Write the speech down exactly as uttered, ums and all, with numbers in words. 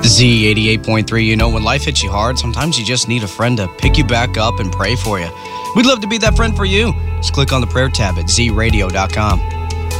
Z eighty-eight point three, you know, when life hits you hard, sometimes you just need a friend to pick you back up and pray for you. We'd love to be that friend for you. Just click on the prayer tab at z radio dot com.